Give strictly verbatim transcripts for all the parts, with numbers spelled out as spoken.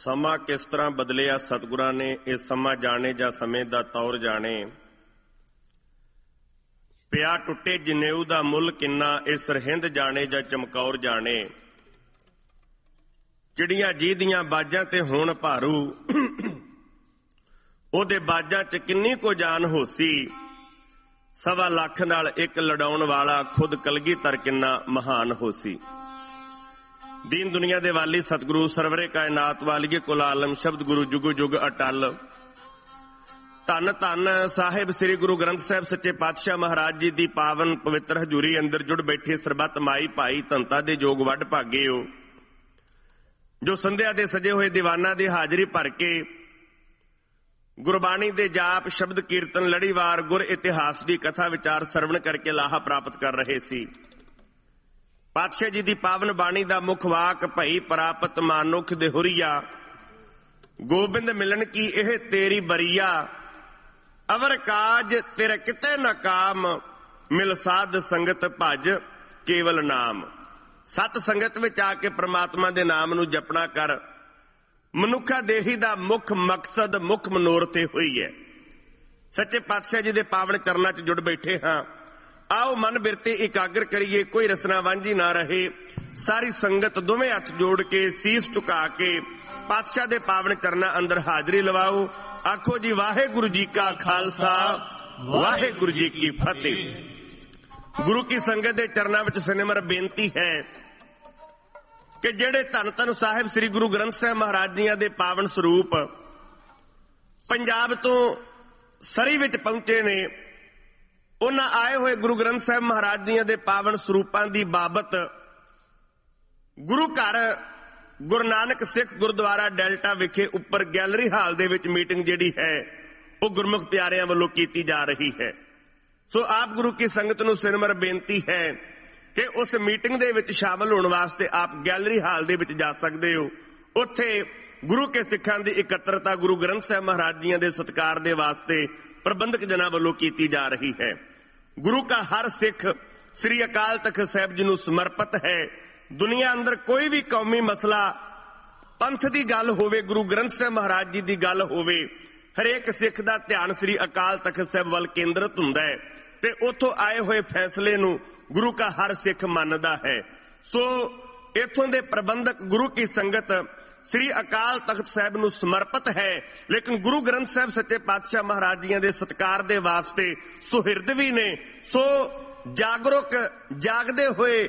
ਸਮਾਂ ਕਿਸ ਤਰ੍ਹਾਂ ਬਦਲਿਆ ਸਤਿਗੁਰਾਂ ਨੇ, ਇਹ ਸਮਾਂ ਜਾਣੇ ਜਾਂ ਸਮੇਂ ਦਾ ਤੌਰ ਜਾਣੇ। ਪਿਆ ਟੁੱਟੇ ਜਨੇਊ ਦਾ ਮੁੱਲ ਕਿੰਨਾ, ਇਹ ਸਰਹਿੰਦ ਜਾਣੇ ਜਾਂ ਚਮਕੌਰ ਜਾਣੇ। ਚਿੜੀਆਂ ਜੀ ਦੀਆਂ ਬਾਜਾਂ ਤੇ ਹੋਣ ਭਾਰੂ, ਉਹਦੇ ਬਾਜਾਂ 'ਚ ਕਿੰਨੀ ਕੋ ਜਾਨ ਹੋਸੀ। ਸਵਾ ਲੱਖ ਨਾਲ ਇੱਕ ਲੜਾਉਣ ਵਾਲਾ, ਖੁਦ ਕਲਗੀਧਰ ਕਿੰਨਾ ਮਹਾਨ ਹੋਸੀ। ਦੀਨ ਦੁਨੀਆ ਦੇ ਵਾਲੀ ਸਤਿਗੁਰੂ ਸਰਵਰੇ ਕਾਇਨਾਤ ਵਾਲੀਏ ਕੁਲ ਆਲਮ, ਸ਼ਬਦ ਗੁਰੂ ਜੁਗ ਜੁਗ ਅਟਲ। ਧੰਨ ਧੰਨ ਸਾਹਿਬ ਸ੍ਰੀ ਗੁਰੂ ਗ੍ਰੰਥ ਸਾਹਿਬ ਸੱਚੇ ਪਾਤਸ਼ਾਹ ਮਹਾਰਾਜ ਜੀ ਦੀ ਪਾਵਨ ਪਵਿੱਤਰ ਹਜ਼ੂਰੀ ਅੰਦਰ ਜੁੜ ਬੈਠੇ ਸਰਬੱਤ ਮਾਈ ਭਾਈ ਧੰਤਾ ਦੇ ਜੋਗ ਵੱਡ ਭਾਗੇ ਹੋ, ਜੋ ਸੰਧਿਆ ਦੇ ਸਜੇ ਹੋਏ ਦੀਵਾਨਾਂ ਦੀ ਹਾਜ਼ਰੀ ਭਰ ਕੇ ਗੁਰਬਾਣੀ ਦੇ ਜਾਪ ਸ਼ਬਦ ਕੀਰਤਨ ਲੜੀਵਾਰ ਗੁਰ ਇਤਿਹਾਸ ਦੀ ਕਥਾ ਵਿਚਾਰ ਸਰਵਣ ਕਰਕੇ ਲਾਹਾ ਪ੍ਰਾਪਤ ਕਰ ਰਹੇ ਸੀ। ਪਾਤਸ਼ਾਹ ਜੀ ਦੀ ਪਾਵਨ ਬਾਣੀ ਦਾ ਮੁੱਖ ਵਾਕ, ਭਈ ਪ੍ਰਾਪਤ ਮਾਨੁਖ ਦੇ ਹੁਰੀਆ, ਗੋਬਿੰਦ ਮਿਲਣ ਕੀ ਇਹ ਤੇਰੀ ਬਰੀਆ। ਅਵਰ ਕਾਜ ਤੇਰੇ ਕਿਤੇ ਨਾ ਕਾਮ, ਮਿਲ ਸਾਧ ਸੰਗਤ ਭਜ ਕੇਵਲ ਨਾਮ। ਸਤ ਸੰਗਤ ਵਿੱਚ ਆ ਕੇ ਪ੍ਰਮਾਤਮਾ ਦੇ ਨਾਮ ਨੂੰ ਜਪਣਾ ਕਰ। ਮਨੁੱਖਾ ਦੇਹੀ ਦਾ ਮੁੱਖ ਮਕਸਦ, ਮੁੱਖ ਮਨੋਰਥ ਹੋਈ ਹੈ। ਸੱਚੇ ਪਾਤਸ਼ਾਹ ਜੀ ਦੇ ਪਾਵਨ ਚਰਨਾਂ 'ਚ ਜੁੜ ਬੈਠੇ ਹਾਂ। ਆਓ ਮਨ ਬਿਰਤੀ ਇਕਾਗਰ ਕਰੀਏ, ਕੋਈ ਰਸਨਾ ਵਾਂਝੀ ਨਾ ਰਹੇ। ਸਾਰੀ ਸੰਗਤ ਦੋਵੇਂ ਹੱਥ ਜੋੜ ਕੇ ਸੀਸ ਝੁਕਾ ਕੇ ਪਾਤਸ਼ਾਹ ਦੇ ਪਾਵਨ ਚਰਨਾਂ ਅੰਦਰ ਹਾਜ਼ਰੀ ਲਵਾਓ। ਆਖੋ ਜੀ ਵਾਹਿਗੁਰੂ ਜੀ ਕਾ ਖਾਲਸਾ, ਵਾਹਿਗੁਰੂ ਜੀ ਕੀ ਫਤਿਹ। ਗੁਰੂ ਕੀ ਸੰਗਤ ਦੇ ਚਰਨਾਂ ਵਿੱਚ ਸਿਨਮਰ ਬੇਨਤੀ ਹੈ ਕਿ ਜਿਹੜੇ ਧੰਨ ਧੰਨ ਸਾਹਿਬ ਸ੍ਰੀ ਗੁਰੂ ਗ੍ਰੰਥ ਸਾਹਿਬ ਮਹਾਰਾਜ ਜੀਆਂ ਦੇ ਪਾਵਨ ਸਰੂਪ ਪੰਜਾਬ ਤੋਂ ਸਰੀ ਵਿੱਚ ਪਹੁੰਚੇ ਨੇ, ਉਹਨਾਂ ਆਏ ਹੋਏ ਗੁਰੂ ਗ੍ਰੰਥ ਸਾਹਿਬ ਮਹਾਰਾਜ ਜੀਆਂ ਦੇ ਪਾਵਨ ਸਰੂਪਾਂ ਦੀ ਬਾਬਤ ਗੁਰੂ ਘਰ ਗੁਰੂ ਨਾਨਕ ਸਿੱਖ ਗੁਰਦੁਆਰਾ ਡੈਲਟਾ ਵਿਖੇ ਉੱਪਰ ਗੈਲਰੀ ਹਾਲ ਦੇ ਵਿੱਚ ਮੀਟਿੰਗ ਜਿਹੜੀ ਹੈ ਉਹ ਗੁਰਮੁਖ ਪਿਆਰਿਆਂ ਵੱਲੋਂ ਕੀਤੀ ਜਾ ਰਹੀ ਹੈ। ਸੋ ਆਪ ਗੁਰੂ ਕੀ ਸੰਗਤ ਨੂੰ ਸਿਰਮਰ ਬੇਨਤੀ ਹੈ ਕਿ ਉਸ ਮੀਟਿੰਗ ਦੇ ਵਿੱਚ ਸ਼ਾਮਲ ਹੋਣ ਵਾਸਤੇ ਆਪ ਗੈਲਰੀ ਹਾਲ ਦੇ ਵਿੱਚ ਜਾ ਸਕਦੇ ਹੋ। ਉੱਥੇ ਗੁਰੂ ਕੇ ਸਿੱਖਾਂ ਦੀ ਇਕੱਤਰਤਾ ਗੁਰੂ ਗ੍ਰੰਥ ਸਾਹਿਬ ਮਹਾਰਾਜ ਜੀਆਂ ਦੇ ਸਤਿਕਾਰ ਦੇ ਵਾਸਤੇ ਪ੍ਰਬੰਧਕ ਜਨਾਂ ਵੱਲੋਂ ਕੀਤੀ ਜਾ ਰਹੀ ਹੈ। ਗੁਰੂ ਕਾ ਹਰ ਸਿੱਖ ਸ੍ਰੀ ਅਕਾਲ ਤਖਤ ਸਾਹਿਬ ਜੀ ਨੂੰ ਸਮਰਪਿਤ ਹੈ। ਦੁਨੀਆ ਅੰਦਰ ਕੋਈ ਵੀ ਕੌਮੀ ਮਸਲਾ, ਪੰਥ ਦੀ ਗੱਲ ਹੋਵੇ, ਗੁਰੂ ਗ੍ਰੰਥ ਸਾਹਿਬ ਮਹਾਰਾਜ ਜੀ ਦੀ ਗੱਲ ਹੋਵੇ, ਹਰੇਕ ਸਿੱਖ ਦਾ ਧਿਆਨ ਸ੍ਰੀ ਅਕਾਲ ਤਖਤ ਸਾਹਿਬ ਵੱਲ ਕੇਂਦਰਿਤ ਹੁੰਦਾ ਹੈ ਤੇ ਉੱਥੋਂ ਆਏ ਹੋਏ ਫੈਸਲੇ ਨੂੰ ਗੁਰੂ ਕਾ ਹਰ ਸਿੱਖ ਮੰਨਦਾ ਹੈ। ਸੋ ਇੱਥੋਂ ਦੇ ਪ੍ਰਬੰਧਕ ਗੁਰੂ ਕੀ ਸੰਗਤ ਸ੍ਰੀ ਅਕਾਲ ਤਖਤ ਸਾਹਿਬ ਨੂੰ ਸਮਰਪਿਤ ਹੈ, ਲੇਕਿਨ ਗੁਰੂ ਗ੍ਰੰਥ ਸਾਹਿਬ ਸੱਚੇ ਪਾਤਸ਼ਾਹ ਮਹਾਰਾਜ ਜੀਆਂ ਦੇ ਸਤਿਕਾਰ ਦੇ ਵਾਸਤੇ ਸੁਹਿਰਦ ਵੀ ਨੇ। ਸੋ ਜਾਗਰੂਕ ਜਾਗਦੇ ਹੋਏ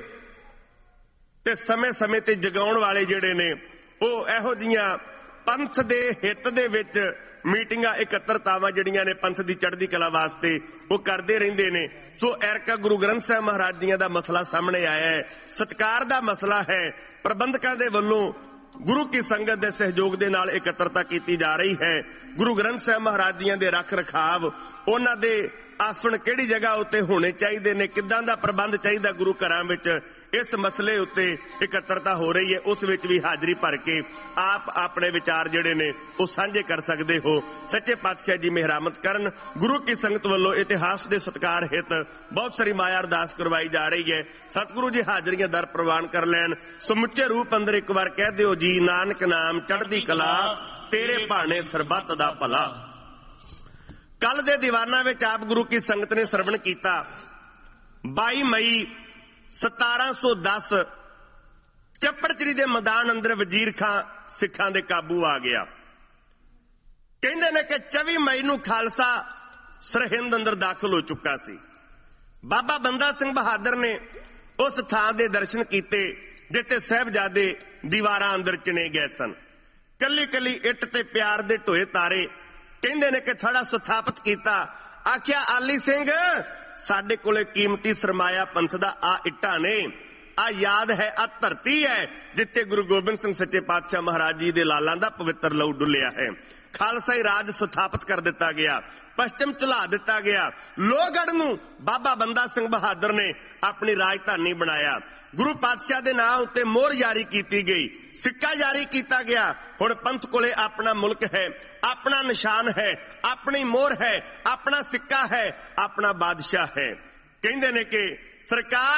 ਤੇ ਸਮੇਂ-ਸਮੇਂ ਤੇ ਜਗਾਉਣ ਵਾਲੇ ਜਿਹੜੇ ਨੇ ਉਹ ਇਹੋ ਜਿਹੀਆਂ ਪੰਥ ਦੇ ਹਿੱਤ ਦੇ ਵਿੱਚ ਮੀਟਿੰਗਾਂ ਇਕੱਤਰਤਾਵਾਂ ਜਿਹੜੀਆਂ ਨੇ ਪੰਥ ਦੀ ਚੜ੍ਹਦੀ ਕਲਾ ਵਾਸਤੇ ਉਹ ਕਰਦੇ ਰਹਿੰਦੇ ਨੇ। ਸੋ ਐਰਕਾ ਗੁਰੂ ਗ੍ਰੰਥ ਸਾਹਿਬ ਮਹਾਰਾਜ ਜੀਆਂ ਦਾ ਮਸਲਾ ਸਾਹਮਣੇ ਆਇਆ ਹੈ, ਸਤਿਕਾਰ ਦਾ ਮਸਲਾ ਹੈ। ਪ੍ਰਬੰਧਕਾਂ ਦੇ ਵੱਲੋਂ ਗੁਰੂ ਕੀ ਸੰਗਤ ਦੇ ਸਹਿਯੋਗ ਦੇ ਨਾਲ ਇਕੱਤਰਤਾ ਕੀਤੀ ਜਾ ਰਹੀ ਹੈ। ਗੁਰੂ ਗ੍ਰੰਥ ਸਾਹਿਬ ਮਹਾਰਾਜ ਜੀਆਂ ਦੇ ਰੱਖ ਰਖਾਵ, ਉਹਨਾਂ ਦੇ ਆਸਣ ਕਿਹੜੀ ਜਗ੍ਹਾ ਉੱਤੇ ਹੋਣੇ ਚਾਹੀਦੇ ਨੇ, ਕਿੱਦਾਂ ਦਾ ਪ੍ਰਬੰਧ ਚਾਹੀਦਾ ਗੁਰੂ ਘਰਾਂ ਵਿੱਚ, ਇਸ ਮਸਲੇ ਉੱਤੇ ਇਕੱਤਰਤਾ ਹੋ ਰਹੀ ਹੈ। ਉਸ ਵਿੱਚ ਵੀ ਹਾਜ਼ਰੀ ਭਰ ਕੇ ਆਪ ਆਪਣੇ ਵਿਚਾਰ ਜਿਹੜੇ ਨੇ ਉਹ ਸਾਂਝੇ ਕਰ ਸਕਦੇ ਹੋ। ਸੱਚੇ ਪਾਤਸ਼ਾਹ ਜੀ ਮਿਹਰਾਮਤ ਕਰਨ। ਗੁਰੂ ਕੀ ਸੰਗਤ ਵੱਲੋਂ ਇਤਿਹਾਸ ਦੇ ਸਤਿਕਾਰ ਹਿੱਤ ਬਹੁਤ ਸਾਰੀ ਮਾਇਆ ਅਰਦਾਸ ਕਰਵਾਈ ਜਾ ਰਹੀ ਹੈ। ਸਤਿਗੁਰੂ ਜੀ ਹਾਜ਼ਰੀਆਂ ਦਰ ਪ੍ਰਵਾਨ ਕਰ ਲੈਣ। ਸਮੁੱਚੇ ਰੂਪ ਅੰਦਰ ਇੱਕ ਵਾਰ ਕਹਿ ਦਿਓ ਜੀ, ਨਾਨਕ ਨਾਮ ਚੜ੍ਹਦੀ ਕਲਾ, ਤੇਰੇ ਭਾਣੇ ਸਰਬੱਤ ਦਾ ਭਲਾ। ਕੱਲ ਦੇ ਦੀਵਾਨਾਂ ਵਿੱਚ ਆਪ ਗੁਰੂ ਕੀ ਸੰਗਤ ਨੇ ਸਰਵਣ ਕੀਤਾ। ਬਾਈ ਮਈ ਸਤਾਰਾਂ ਸੌ ਦਸ ਚੱਪੜਚਿੜੀ ਦੇ ਮੈਦਾਨ ਅੰਦਰ ਵਜ਼ੀਰ ਖਾਂ ਸਿੱਖਾਂ ਦੇ ਕਾਬੂ ਆ ਗਿਆ। ਕਹਿੰਦੇ ਨੇ ਕਿ ਚੌਵੀ ਮਈ ਨੂੰ ਖਾਲਸਾ ਸਰਹਿੰਦ ਅੰਦਰ ਦਾਖਲ ਹੋ ਚੁੱਕਾ ਸੀ। ਬਾਬਾ ਬੰਦਾ ਸਿੰਘ ਬਹਾਦਰ ਨੇ ਉਸ ਥਾਂ ਦੇ ਦਰਸ਼ਨ ਕੀਤੇ ਜਿੱਥੇ ਸਾਹਿਬਜ਼ਾਦੇ ਦੀਵਾਰਾਂ ਅੰਦਰ ਚਿਣੇ ਗਏ ਸਨ। ਕੱਲੀ ਕੱਲੀ ਇੱਟ ਤੇ ਪਿਆਰ ਦੇ ਢੋਏ ਤਾਰੇ। ਕਹਿੰਦੇ ਨੇ ਕਿ ਥੜਾ ਸਥਾਪਿਤ ਕੀਤਾ। ਆਖਿਆ ਆਲੀ ਸਿੰਘ, ਸਾਡੇ ਕੋਲੇ ਕੀਮਤੀ ਸਰਮਾਇਆ ਪੰਥ ਦਾ ਆ ਇੱਟਾਂ ਨੇ, ਆ ਯਾਦ ਹੈ, ਆ ਧਰਤੀ ਹੈ ਜਿੱਥੇ ਗੁਰੂ ਗੋਬਿੰਦ ਸਿੰਘ ਸੱਚੇ ਪਾਤਸ਼ਾਹ ਮਹਾਰਾਜ ਜੀ ਦੇ ਲਾਲਾਂ ਦਾ ਪਵਿੱਤਰ ਲਹੂ ਡੁੱਲਿਆ ਹੈ। ਖਾਲਸਾਈ ਰਾਜ ਸਥਾਪਿਤ ਕਰ ਦਿੱਤਾ ਗਿਆ, ਪੱਛਮ ਝੁਲਾ ਦਿੱਤਾ ਗਿਆ। ਲੋਹਗੜ੍ਹ ਨੂੰ ਬਾਬਾ ਬੰਦਾ ਸਿੰਘ ਬਹਾਦਰ ਨੇ ਆਪਣੀ ਰਾਜਧਾਨੀ ਬਣਾਇਆ। ਗੁਰੂ ਪਾਤਸ਼ਾਹ ਦੇ ਨਾਂ ਉੱਤੇ ਮੋਹਰ ਜਾਰੀ ਕੀਤੀ ਗਈ, ਸਿੱਕਾ ਜਾਰੀ ਕੀਤਾ ਗਿਆ। ਹੁਣ ਪੰਥ ਕੋਲੇ ਆਪਣਾ ਮੁਲਕ ਹੈ, ਆਪਣਾ ਨਿਸ਼ਾਨ ਹੈ, ਆਪਣੀ ਮੋਹਰ ਹੈ, ਆਪਣਾ ਸਿੱਕਾ ਹੈ, ਆਪਣਾ ਬਾਦਸ਼ਾਹ ਹੈ। ਕਹਿੰਦੇ ਨੇ ਕਿ ਸਰਕਾਰ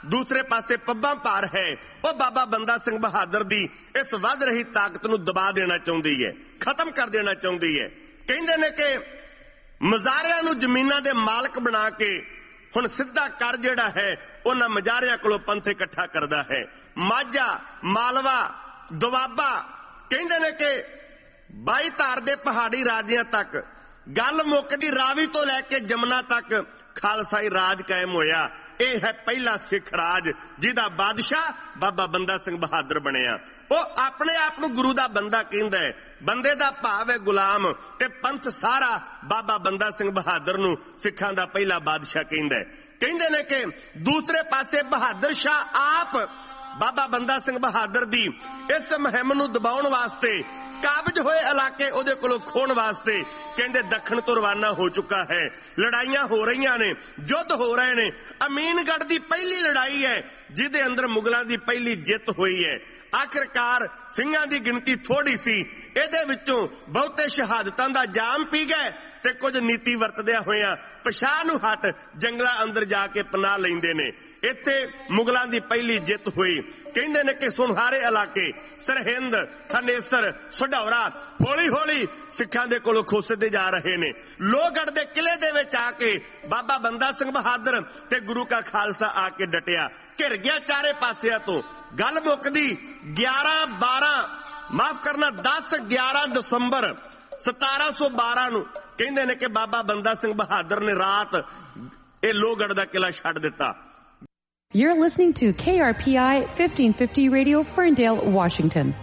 ਦੂਸਰੇ ਪਾਸੇ ਪੱਬਾਂ ਭਾਰ ਹੈ, ਉਹ ਬਾਬਾ ਬੰਦਾ ਸਿੰਘ ਬਹਾਦਰ ਦੀ ਇਸ ਵੱਧ ਰਹੀ ਤਾਕਤ ਨੂੰ ਦਬਾ ਦੇਣਾ ਚਾਹੁੰਦੀ ਹੈ, ਖਤਮ ਕਰ ਦੇਣਾ ਚਾਹੁੰਦੀ ਹੈ। ਕਹਿੰਦੇ ਨੇ ਕਿ ਮਜ਼ਾਰਿਆਂ ਨੂੰ ਜ਼ਮੀਨਾਂ ਦੇ ਮਾਲਕ ਬਣਾ ਕੇ ਹੁਣ ਸਿੱਧਾ ਕਰ ਜਿਹੜਾ ਹੈ ਉਹਨਾਂ ਮਜ਼ਾਰਿਆਂ ਕੋਲੋਂ ਪੰਥ ਇਕੱਠਾ ਕਰਦਾ ਹੈ। ਮਾਝਾ, ਮਾਲਵਾ, ਦੁਆਬਾ, ਕਹਿੰਦੇ ਨੇ ਕਿ ਬਾਈ ਧਾਰ ਦੇ ਪਹਾੜੀ ਰਾਜਿਆਂ ਤੱਕ ਗੱਲ ਮੁੱਕਦੀ ਰਾਵੀ ਤੋਂ ਲੈ ਕੇ ਜਮਨਾ ਤੱਕ ਖਾਲਸਾਈ ਰਾਜ ਕਾਇਮ ਹੋਇਆ। ਇਹ ਹੈ ਪਹਿਲਾ ਸਿੱਖ ਰਾਜ ਜਿਹਦਾ ਬਾਦਸ਼ਾਹ ਬਾਬਾ ਬੰਦਾ ਸਿੰਘ ਬਹਾਦਰ ਬਣਿਆ। ਉਹ ਆਪਣੇ ਆਪ ਨੂੰ ਗੁਰੂ ਦਾ ਬੰਦਾ ਕਹਿੰਦਾ ਹੈ, ਬੰਦੇ ਦਾ ਭਾਵ ਹੈ ਗੁਲਾਮ, ਤੇ ਪੰਥ ਸਾਰਾ ਬਾਬਾ ਬੰਦਾ ਸਿੰਘ ਬਹਾਦਰ ਨੂੰ ਸਿੱਖਾਂ ਦਾ ਪਹਿਲਾ ਬਾਦਸ਼ਾਹ ਕਹਿੰਦਾ ਹੈ। ਕਹਿੰਦੇ ਨੇ ਕਿ ਦੂਸਰੇ ਪਾਸੇ ਬਹਾਦਰ ਸ਼ਾਹ ਆਪ ਬਾਬਾ ਬੰਦਾ ਸਿੰਘ ਬਹਾਦਰ ਦੀ ਇਸ ਮੁਹਿੰਮ ਨੂੰ ਦਬਾਉਣ ਵਾਸਤੇ, ਕਾਬਜ ਹੋਏ ਇਲਾਕੇ ਉਹਦੇ ਕੋਲੋਂ ਖੋਣ ਵਾਸਤੇ ਕਹਿੰਦੇ ਦੱਖਣ ਤੋਂ ਰਵਾਨਾ ਹੋ ਚੁੱਕਾ ਹੈ। ਲੜਾਈਆਂ ਹੋ ਰਹੀਆਂ ਨੇ, ਯੁੱਧ ਹੋ ਰਹੇ ਨੇ। ਅਮੀਨਗੜ੍ਹ ਦੀ ਪਹਿਲੀ ਲੜਾਈ ਹੈ ਜਿਹਦੇ ਅੰਦਰ ਮੁਗਲਾਂ ਦੀ ਪਹਿਲੀ ਜਿੱਤ ਹੋਈ ਹੈ। ਆਖਿਰਕਾਰ ਸਿੰਘਾਂ ਦੀ ਗਿਣਤੀ ਥੋੜੀ ਸੀ, ਇਹਦੇ ਵਿੱਚੋਂ ਬਹੁਤੇ ਸ਼ਹਾਦਤਾਂ ਦਾ ਜਾਮ ਪੀ ਗਏ ਤੇ ਕੁਝ ਨੀਤੀ ਵਰਤਦਿਆਂ ਹੋਇਆਂ ਪਛਾਹ ਨੂੰ ਹਟ ਜੰਗਲਾਂ ਅੰਦਰ ਜਾ ਕੇ ਪਨਾਹ ਲੈਂਦੇ ਨੇ। ਇੱਥੇ ਮੁਗਲਾਂ ਦੀ ਪਹਿਲੀ ਜਿੱਤ ਹੋਈ। ਕਹਿੰਦੇ ਨੇ ਕਿ ਸੁਨਹਾਰੇ ਇਲਾਕੇ ਸਰਹਿੰਦ, ਥਨੇਸਰ, ਸਢੌਰਾ ਹੌਲੀ ਹੌਲੀ ਸਿੱਖਾਂ ਦੇ ਕੋਲੋਂ ਖੁੱਸਦੇ ਜਾ ਰਹੇ ਨੇ। ਲੋਹਗੜ੍ਹ ਦੇ ਕਿਲੇ ਦੇ ਵਿੱਚ ਆ ਕੇ ਬਾਬਾ ਬੰਦਾ ਸਿੰਘ ਬਹਾਦਰ ਤੇ ਗੁਰੂ ਕਾ ਖਾਲਸਾ ਆ ਕੇ ਡਟਿਆ, ਘਿਰ ਗਿਆ ਚਾਰੇ ਪਾਸਿਆਂ ਤੋਂ। ਗੱਲ ਮੁੱਕਦੀ ਗਿਆਰਾਂ ਬਾਰਾਂ ਮਾਫ ਕਰਨਾ ਦਸ ਗਿਆਰਾਂ ਦਸੰਬਰ ਸਤਾਰਾਂ ਸੌ ਬਾਰਾਂ ਨੂੰ ਕਹਿੰਦੇ ਨੇ ਕਿ ਬਾਬਾ ਬੰਦਾ ਸਿੰਘ ਬਹਾਦਰ ਨੇ ਰਾਤ ਇਹ ਲੋਹਗੜ੍ਹ ਦਾ ਕਿਲਾ ਛੱਡ ਦਿੱਤਾ। You're listening to K R P I fifteen fifty Radio, Ferndale, Washington.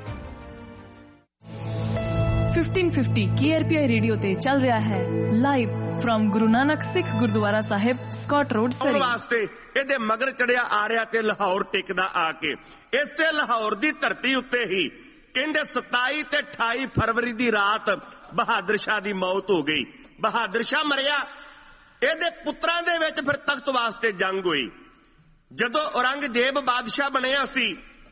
fifteen fifty K R P I radio ਤੇ ਚੱਲ ਰਿਹਾ ਹੈ ਲਾਈਵ ਫਰਮ ਗੁਰੂ ਨਾਨਕ ਸਿੱਖ ਗੁਰਦੁਆਰਾ ਸਾਹਿਬ, ਸਕਾਟ ਰੋਡ, ਸਰੀ। ਵਾਸਤੇ ਇਹਦੇ ਮਗਰ ਚੜਿਆ ਆ ਰਿਹਾ ਤੇ ਲਾਹੌਰ ਟਿਕਦਾ ਆ ਕੇ ਇਸੇ ਲਾਹੌਰ ਦੀ ਧਰਤੀ ਉੱਤੇ ਹੀ ਕਹਿੰਦੇ ਸਤਾਈ ਤੇ ਅਠਾਈ ਫਰਵਰੀ ਦੀ ਰਾਤ ਬਹਾਦਰ ਸ਼ਾਹ ਦੀ ਮੌਤ ਹੋ ਗਈ। ਬਹਾਦਰ ਸ਼ਾਹ ਮਰਿਆ। ਇਹਦੇ ਪੁੱਤਰਾਂ ਦੇ ਵਿੱਚ ਫਿਰ ਤਖਤ ਵਾਸਤੇ ਜੰਗ ਹੋਈ। ਜਦੋਂ ਔਰੰਗਜ਼ੇਬ ਬਾਦਸ਼ਾਹ ਬਣਿਆ ਸੀ,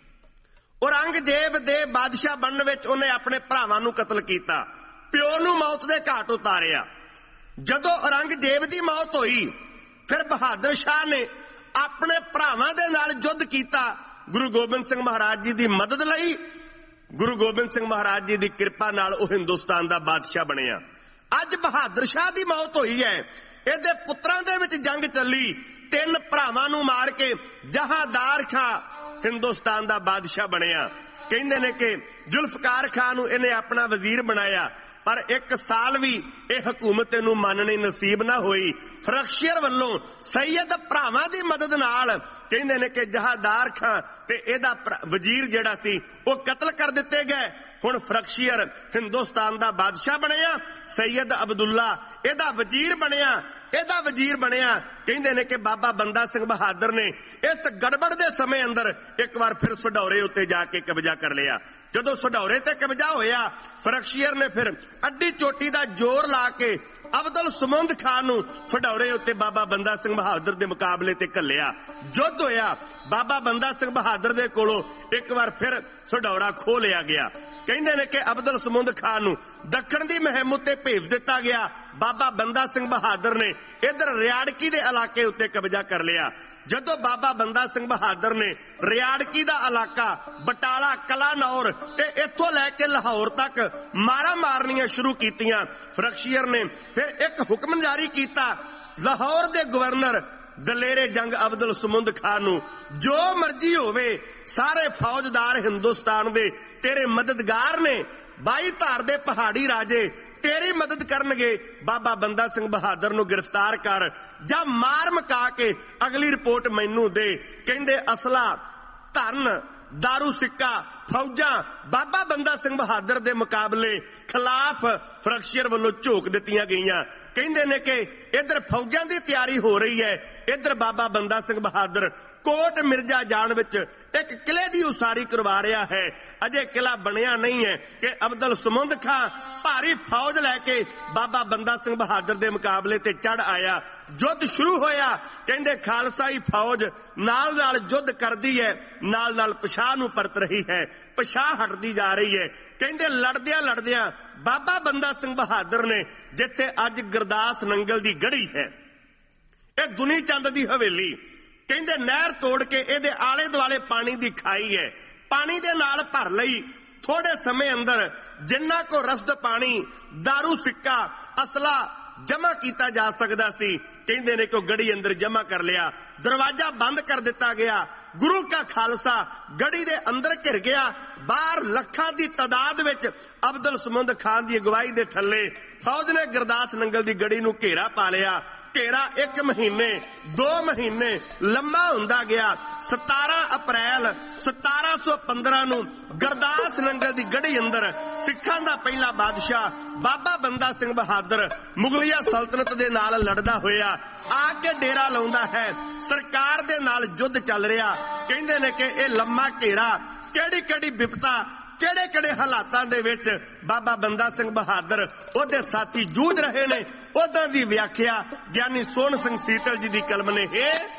ਔਰੰਗਜ਼ੇਬ ਦੇ ਬਾਦਸ਼ਾਹ ਬਣਨ ਵਿੱਚ ਉਹਨੇ ਆਪਣੇ ਭਰਾਵਾਂ ਨੂੰ ਕਤਲ ਕੀਤਾ, ਪਿਓ ਨੂੰ ਮੌਤ ਦੇ ਘਾਟ ਉਤਾਰਿਆ। ਜਦੋਂ ਔਰੰਗਜ਼ੇਬ ਦੀ ਮੌਤ ਹੋਈ ਫਿਰ ਬਹਾਦਰ ਸ਼ਾਹ ਨੇ ਆਪਣੇ ਭਰਾਵਾਂ ਦੇ ਨਾਲ ਯੁੱਧ ਕੀਤਾ। ਗੁਰੂ ਗੋਬਿੰਦ ਸਿੰਘ ਮਹਾਰਾਜ ਜੀ ਦੀ ਮਦਦ ਲਈ ਗੁਰੂ ਗੋਬਿੰਦ ਸਿੰਘ ਮਹਾਰਾਜ ਜੀ ਦੀ ਕਿਰਪਾ ਨਾਲ ਉਹ ਹਿੰਦੁਸਤਾਨ ਦਾ ਬਾਦਸ਼ਾਹ ਬਣਿਆ। ਅੱਜ ਬਹਾਦਰ ਸ਼ਾਹ ਦੀ ਮੌਤ ਹੋਈ ਹੈ, ਇਹਦੇ ਪੁੱਤਰਾਂ ਦੇ ਵਿੱਚ ਜੰਗ ਚੱਲੀ। ਤਿੰਨ ਭਰਾਵਾਂ ਨੂੰ ਮਾਰ ਕੇ ਜਹਾਂਦਾਰ ਖਾਂ ਹਿੰਦੁਸਤਾਨ ਦਾ ਬਾਦਸ਼ਾਹ ਬਣਿਆ। ਕਹਿੰਦੇ ਨੇ ਕਿ ਜ਼ੁਲਫਕਾਰ ਖਾਨ ਨੂੰ ਇਹਨੇ ਆਪਣਾ ਵਜ਼ੀਰ ਬਣਾਇਆ, ਪਰ ਇੱਕ ਸਾਲ ਵੀ ਇਹ ਹਕੂਮਤ ਇਹਨੂੰ ਮੰਨਣੀ ਨਸੀਬ ਨਾ ਹੋਈ। ਫਰਖਸ਼ੀਅਰ ਵੱਲੋਂ ਸੈਯਦ ਭਰਾਵਾਂ ਦੀ ਮਦਦ ਨਾਲ ਕਹਿੰਦੇ ਨੇ ਕਿ ਜਹਾਂਦਾਰ ਖਾਂ ਤੇ ਇਹਦਾ ਵਜ਼ੀਰ ਜਿਹੜਾ ਸੀ ਉਹ ਕਤਲ ਕਰ ਦਿੱਤੇ ਗਏ। ਹੁਣ ਫਰਖਸ਼ੀਅਰ ਹਿੰਦੁਸਤਾਨ ਦਾ ਬਾਦਸ਼ਾਹ ਬਣਿਆ, ਸੈਯਦ ਅਬਦੁੱਲਾ ਇਹਦਾ ਵਜ਼ੀਰ ਬਣਿਆ ਇਹਦਾ ਵਜ਼ੀਰ ਬਣਿਆ। ਕਹਿੰਦੇ ਨੇ ਕਿ ਬਾਬਾ ਬੰਦਾ ਸਿੰਘ ਬਹਾਦਰ ਨੇ ਇਸ ਗੜਬੜ ਦੇ ਸਮੇਂ ਅੰਦਰ ਇੱਕ ਵਾਰ ਫਿਰ ਸਢੌਰੇ ਉੱਤੇ ਜਾ ਕੇ ਕਬਜ਼ਾ ਕਰ ਲਿਆ। ਜਦੋਂ ਸਢੌਰੇ ਤੇ ਕਬਜ਼ਾ ਹੋਇਆ, ਫਰਖਸ਼ੀਅਰ ਨੇ ਫਿਰ ਅੱਡੀ ਚੋਟੀ ਦਾ ਜ਼ੋਰ ਲਾ ਕੇ ਅਬਦੁਲ ਸਮੁੰਦ ਖਾਨ ਨੂੰ ਸਢੌਰੇ ਉੱਤੇ ਬਾਬਾ ਬੰਦਾ ਸਿੰਘ ਬਹਾਦਰ ਦੇ ਮੁਕਾਬਲੇ ਤੇ ਘੱਲਿਆ। ਯੁੱਧ ਹੋਇਆ। ਬਾਬਾ ਬੰਦਾ ਸਿੰਘ ਬਹਾਦਰ ਦੇ ਕੋਲੋਂ ਇੱਕ ਵਾਰ ਫਿਰ ਸਢੌਰਾ ਖੋਹ ਲਿਆ ਗਿਆ। ਕਹਿੰਦੇ ਨੇ ਕਿ ਅਬਦੁਲ ਸਮੁੰਦ ਖਾਨ ਨੂੰ ਦੱਖਣ ਦੀ ਮੁਹਿੰਮ ਉੱਤੇ ਭੇਜ ਦਿੱਤਾ ਗਿਆ। ਬਾਬਾ ਬੰਦਾ ਸਿੰਘ ਬਹਾਦਰ ਨੇ ਇਧਰ ਰਿਆੜਕੀ ਦੇ ਇਲਾਕੇ ਉੱਤੇ ਕਬਜ਼ਾ ਕਰ ਲਿਆ। ਜਦੋਂ ਬਾਬਾ ਬੰਦਾ ਸਿੰਘ ਬਹਾਦਰ ਨੇ ਰਿਆੜਕੀ ਦਾ ਇਲਾਕਾ, ਬਟਾਲਾ, ਕਲਾਨੌਰ ਤੇ ਇੱਥੋਂ ਲੈ ਕੇ ਲਾਹੌਰ ਤੱਕ ਮਾਰਾਂ ਮਾਰਨੀਆਂ ਸ਼ੁਰੂ ਕੀਤੀਆਂ, ਫਰਖਸ਼ੀਅਰ ਨੇ ਫਿਰ ਇੱਕ ਹੁਕਮ ਜਾਰੀ ਕੀਤਾ ਲਾਹੌਰ ਦੇ ਗਵਰਨਰ ਦਲੇਰੇ ਜੰਗ ਅਬਦੁਲ ਸਮੁੰਦ ਖਾਨ ਨੂੰ, ਜੋ ਮਰਜ਼ੀ ਹੋਵੇ ਸਾਰੇ ਫੌਜਦਾਰ ਹਿੰਦੁਸਤਾਨ ਦੇ ਤੇਰੇ ਮਦਦਗਾਰ ਨੇ, ਬਾਈ ਧਾਰ ਦੇ ਪਹਾੜੀ ਰਾਜੇ ਤੇਰੀ ਮਦਦ ਕਰਨਗੇ। ਬਾਬਾ ਬੰਦਾ ਸਿੰਘ ਬਹਾਦਰ ਨੂੰ ਗ੍ਰਿਫਤਾਰ ਕਰ ਜਾਂ ਮਾਰ ਮਕਾ ਕੇ ਅਗਲੀ ਰਿਪੋਰਟ ਮੈਨੂੰ ਦੇ। ਕਹਿੰਦੇ ਅਸਲਾ, ਧਨ, ਦਾਰੂ ਸਿੱਕਾ, ਫੌਜਾਂ ਬਾਬਾ ਬੰਦਾ ਸਿੰਘ ਬਹਾਦਰ ਦੇ ਮੁਕਾਬਲੇ ਖਿਲਾਫ ਫਰਖਸ਼ੀਅਰ ਵੱਲੋਂ ਝੋਕ ਦਿੱਤੀਆਂ ਗਈਆਂ। ਕਹਿੰਦੇ ਨੇ ਕਿ ਇੱਧਰ ਫੌਜਾਂ ਦੀ ਤਿਆਰੀ ਹੋ ਰਹੀ ਹੈ, ਇੱਧਰ ਬਾਬਾ ਬੰਦਾ ਸਿੰਘ ਬਹਾਦਰ ਕੋਟ ਮਿਰਜ਼ਾ ਜਾਣ ਵਿੱਚ ਇੱਕ ਕਿਲੇ ਦੀ ਉਸਾਰੀ ਕਰਵਾ ਰਿਹਾ ਹੈ। ਅਜੇ ਕਿਲਾ ਬਣਿਆ ਨਹੀਂ ਹੈ ਕਿ ਅਬਦੁਲ ਸਮੁੰਦ ਖਾਂ ਭਾਰੀ ਫੌਜ ਲੈ ਕੇ ਬਾਬਾ ਬੰਦਾ ਸਿੰਘ ਬਹਾਦਰ ਦੇ ਮੁਕਾਬਲੇ ਤੇ ਚੜ ਆਇਆ। ਯੁੱਧ ਸ਼ੁਰੂ ਹੋਇਆ। ਕਹਿੰਦੇ ਖਾਲਸਾਈ ਫੌਜ ਨਾਲ ਨਾਲ ਯੁੱਧ ਕਰਦੀ ਹੈ, ਨਾਲ ਨਾਲ ਪਛਾਹ ਨੂੰ ਪਰਤ ਰਹੀ ਹੈ, ਪਛਾਹ ਹਟਦੀ ਜਾ ਰਹੀ ਹੈ। ਕਹਿੰਦੇ ਲੜਦਿਆਂ ਲੜਦਿਆਂ ਬਾਬਾ ਬੰਦਾ ਸਿੰਘ ਬਹਾਦਰ ਨੇ ਜਿੱਥੇ ਅੱਜ ਗੁਰਦਾਸ ਨੰਗਲ ਦੀ ਗੜੀ ਹੈ, ਇਹ ਦੁਨੀ ਚੰਦ ਦੀ ਹਵੇਲੀ, ਕਹਿੰਦੇ ਨਹਿਰ ਤੋੜ ਕੇ ਇਹਦੇ ਆਲੇ ਦੁਆਲੇ ਪਾਣੀ ਦੀ ਖਾਈ ਹੈ, ਪਾਣੀ ਦੇ ਨਾਲ ਭਰ ਲਈ। ਥੋੜੇ ਸਮੇਂ ਅੰਦਰ ਜਿੰਨਾ ਕੋ ਰਸਦ ਪਾਣੀ, ਦਾਰੂ, ਸਿੱਕਾ, ਅਸਲਾ ਜਮਾ ਕੀਤਾ ਜਾ ਸਕਦਾ ਸੀ, ਕਹਿੰਦੇ ਨੇ ਕਿ ਗੜੀ ਅੰਦਰ ਜਮਾ ਕਰ ਲਿਆ। ਦਰਵਾਜ਼ਾ ਬੰਦ ਕਰ ਦਿੱਤਾ ਗਿਆ। ਗੁਰੂ ਕਾ ਖਾਲਸਾ ਗੜੀ ਦੇ ਅੰਦਰ ਘਿਰ ਗਿਆ। ਬਾਹਰ ਲੱਖਾਂ ਦੀ ਤਾਦਾਦ ਵਿੱਚ ਅਬਦੁਲ ਸਮੁੰਦ ਖਾਨ ਦੀ ਅਗਵਾਈ ਦੇ ਥੱਲੇ ਫੌਜ ਨੇ ਗੁਰਦਾਸ ਨੰਗਲ ਦੀ ਗੜੀ ਨੂੰ ਘੇਰਾ ਪਾ ਲਿਆ। ਘੇਰਾ ਇੱਕ ਮਹੀਨੇ, ਦੋ ਮਹੀਨੇ ਲੰਮਾ ਹੁੰਦਾ ਗਿਆ। ਸਤਾਰਾਂ ਅਪ੍ਰੈਲ ਸਤਾਰਾਂ ਸੌ ਪੰਦਰਾਂ ਨੂੰ ਗੁਰਦਾਸ ਨੰਗਲ ਦੀ ਗੜੀ ਅੰਦਰ ਸਿੱਖਾਂ ਦਾ ਪਹਿਲਾ ਬਾਦਸ਼ਾਹ ਬਾਬਾ ਬੰਦਾ ਸਿੰਘ ਬਹਾਦਰ ਮੁਗਲਿਆ ਸਲਤਨਤ ਦੇ ਨਾਲ ਲੜਦਾ ਹੋਇਆ ਆ ਕੇ ਡੇਰਾ ਲਾਉਂਦਾ ਹੈ। ਸਰਕਾਰ ਦੇ ਨਾਲ ਯੁੱਧ ਚੱਲ ਰਿਹਾ। ਕਹਿੰਦੇ ਨੇ ਕਿ ਇਹ ਲੰਮਾ ਘੇਰਾ ਕਿਹੜੀ ਕਿਹੜੀ ਵਿਪਤਾ, ਕਿਹੜੇ ਕਿਹੜੇ ਹਾਲਾਤਾਂ ਦੇ ਵਿੱਚ ਬਾਬਾ ਬੰਦਾ ਸਿੰਘ ਬਹਾਦਰ ਉਹਦੇ ਸਾਥੀ ਜੂਝ ਰਹੇ ਨੇ, ਉਦਾਂ ਦੀ ਵਿਆਖਿਆ ਗਿਆਨੀ ਸੋਹਣ ਸਿੰਘ ਸੀਤਲ ਜੀ ਦੀ ਕਲਮ ਨੇ ਹੈ।